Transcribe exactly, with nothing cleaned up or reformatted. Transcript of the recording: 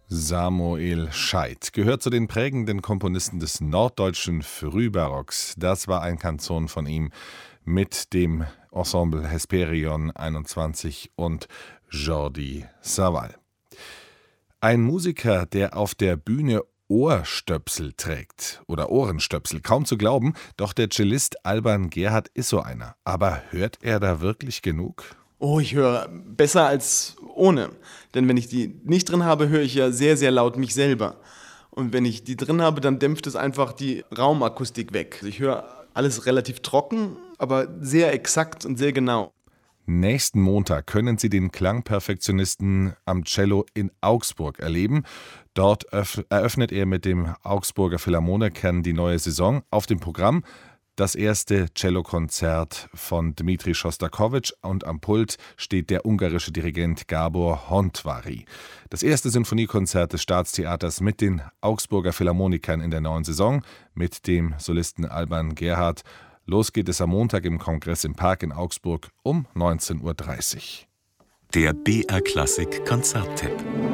Samuel Scheidt gehört zu den prägenden Komponisten des norddeutschen Frühbarocks. Das war ein Canzon von ihm mit dem Ensemble Hesperion einundzwanzig und Jordi Savall. Ein Musiker, der auf der Bühne Ohrstöpsel trägt oder Ohrenstöpsel, kaum zu glauben, doch der Cellist Alban Gerhard ist so einer. Aber hört er da wirklich genug? Oh, ich höre besser als ohne. Denn wenn ich die nicht drin habe, höre ich ja sehr, sehr laut mich selber. Und wenn ich die drin habe, dann dämpft es einfach die Raumakustik weg. Also ich höre alles relativ trocken, aber sehr exakt und sehr genau. Nächsten Montag können Sie den Klangperfektionisten am Cello in Augsburg erleben. Dort eröffnet er mit dem Augsburger Philharmonikern die neue Saison. Auf dem Programm das erste Cellokonzert von Dmitri Schostakowitsch und am Pult steht der ungarische Dirigent Gábor Hontvary. Das erste Sinfoniekonzert des Staatstheaters mit den Augsburger Philharmonikern in der neuen Saison mit dem Solisten Alban Gerhard. Los geht es am Montag im Kongress im Park in Augsburg um neunzehn Uhr dreißig. Der B R Klassik Konzerttipp.